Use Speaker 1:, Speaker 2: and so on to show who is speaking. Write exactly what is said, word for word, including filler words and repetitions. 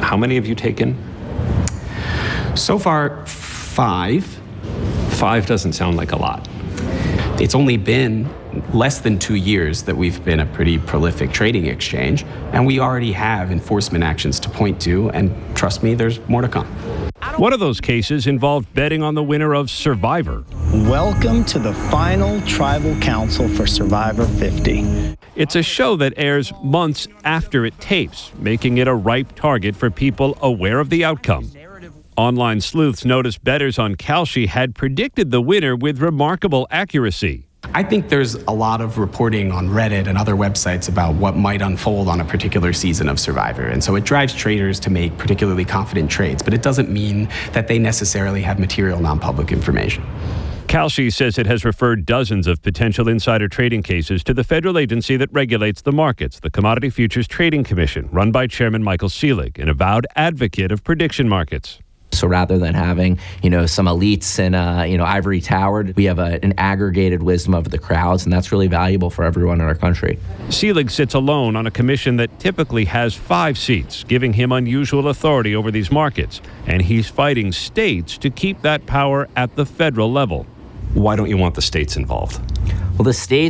Speaker 1: How many have you taken?
Speaker 2: So far, five.
Speaker 1: Five doesn't sound like a lot.
Speaker 2: It's only been less than two years that we've been a pretty prolific trading exchange, and we already have enforcement actions to point to, and trust me, there's more to come.
Speaker 3: One of those cases involved betting on the winner of Survivor.
Speaker 4: Welcome to the final Tribal Council for Survivor fifty.
Speaker 3: It's a show that airs months after it tapes, making it a ripe target for people aware of the outcome. Online sleuths noticed bettors on Kalshi had predicted the winner with remarkable accuracy.
Speaker 2: I think there's a lot of reporting on Reddit and other websites about what might unfold on a particular season of Survivor. And so it drives traders to make particularly confident trades, but it doesn't mean that they necessarily have material non-public information.
Speaker 3: Kalshi says it has referred dozens of potential insider trading cases to the federal agency that regulates the markets, the Commodity Futures Trading Commission, run by Chairman Michael Selig, an avowed advocate of prediction markets.
Speaker 5: So rather than having, you know, some elites in, uh, you know, ivory towered, we have a, an aggregated wisdom of the crowds, and that's really valuable for everyone in our country.
Speaker 3: Selig sits alone on a commission that typically has five seats, giving him unusual authority over these markets. And he's fighting states to keep that power at the federal level.
Speaker 1: Why don't you want the states involved?
Speaker 5: Well, the states